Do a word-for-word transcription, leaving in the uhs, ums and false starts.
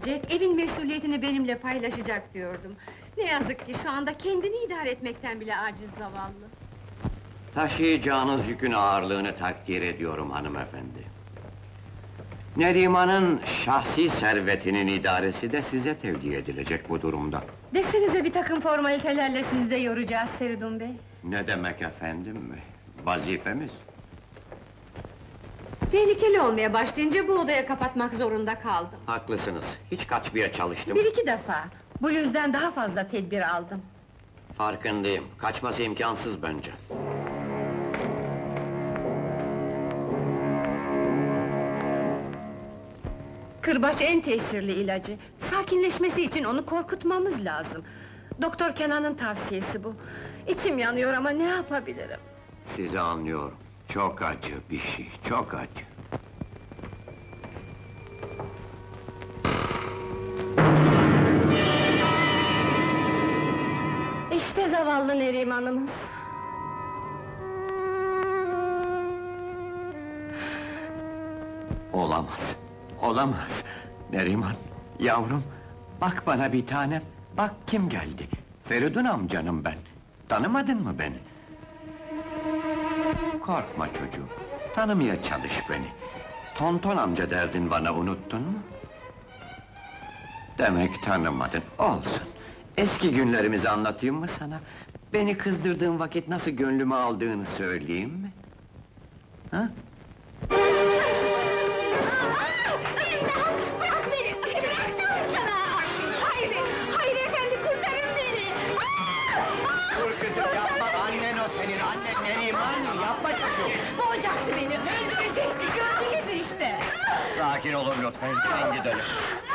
edecek, evin mesuliyetini benimle paylaşacak diyordum. Ne yazık ki şu anda kendini idare etmekten bile aciz zavallı. Taşıyacağınız yükün ağırlığını takdir ediyorum hanımefendi. Neriman'ın şahsi servetinin idaresi de size tevdi edilecek bu durumda. Desenize bir takım formalitelerle sizi de yoracağız Feridun Bey. Ne demek efendim? Vazifemiz. Tehlikeli olmaya başlayınca bu odaya kapatmak zorunda kaldım. Haklısınız, hiç kaçmaya çalıştım. Bir iki defa, bu yüzden daha fazla tedbir aldım. Farkındayım, kaçması imkansız bence. Kırbaç en tesirli ilacı. Sakinleşmesi için onu korkutmamız lazım. Doktor Kenan'ın tavsiyesi bu. İçim yanıyor ama ne yapabilirim? Sizi anlıyorum. Çok acı bir şey, çok acı. İşte zavallı Neriman'ımız. Olamaz, olamaz! Neriman, yavrum, bak bana bir tanem, bak kim geldi! Feridun amcanım ben, tanımadın mı beni? Korkma çocuğum, tanımaya çalış beni. Tonton amca derdin bana, unuttun mu? Demek tanımadın, olsun! Eski günlerimizi anlatayım mı sana? Beni kızdırdığın vakit nasıl gönlümü aldığını söyleyeyim mi? Ha? Bırak beni! Bırak sana! Hayır! Hayır efendi, kurtarın beni! Dur kızım, yapma! Annen o senin, annen Neriman! Yapma çocuğum! Boğacaktı beni, öldürecekti, gördünüz işte! Sakin olun lütfen, ben gidelim.